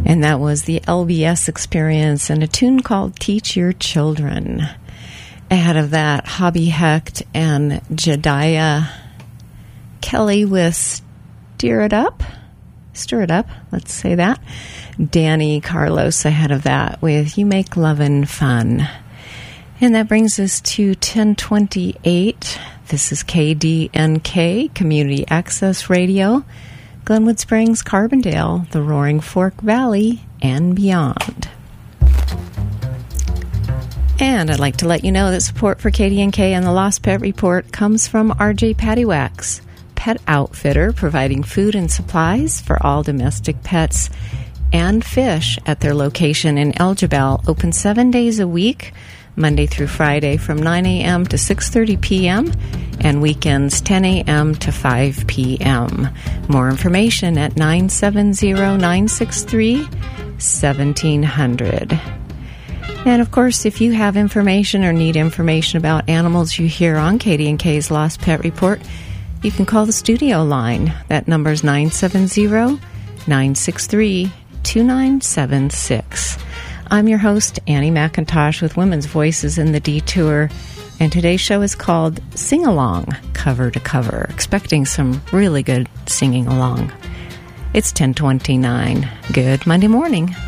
And that was the LBS Experience and a tune called Teach Your Children. Ahead of that, Hobby Hecht and Jediah Kelly with Stir It Up, let's say that. Danny Carlos ahead of that with You Make Lovin' Fun. And that brings us to 10:28. This is KDNK, Community Access Radio, Glenwood Springs, Carbondale, the Roaring Fork Valley, and beyond. And I'd like to let you know that support for KDNK and the Lost Pet Report comes from RJ Pattywax, pet outfitter providing food and supplies for all domestic pets and fish at their location in El Jebel, open 7 days a week, Monday through Friday from 9 a.m. to 6:30 p.m. and weekends 10 a.m. to 5 p.m. More information at 970-963-1700. And of course, if you have information or need information about animals you hear on KDNK's Lost Pet Report, you can call the studio line. That number is 970-963-2976. I'm your host, Annie McIntosh, with Women's Voices in the Detour, and today's show is called Sing Along, Cover to Cover, expecting some really good singing along. It's 10:29. Good Monday morning.